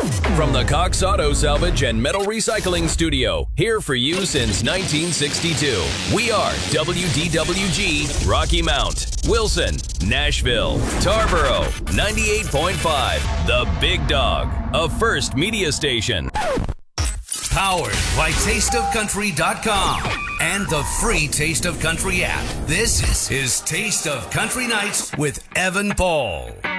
From the Cox Auto Salvage and Metal Recycling Studio, here for you since 1962. We are WDWG Rocky Mount, Wilson, Nashville, Tarboro, 98.5, The Big Dog, a First Media Station. Powered by TasteOfCountry.com and the free Taste of Country app. This is Taste of Country Nights with Evan Paul.